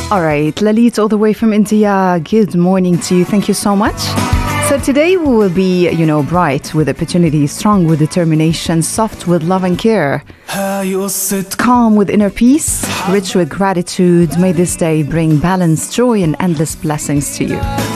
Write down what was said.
All right, Lalit, all the way from India. Good morning to you. Thank you so much. So today we will be, bright with opportunity, strong with determination, soft with love and care, calm with inner peace, rich with gratitude. May this day bring balance, joy, and endless blessings to you.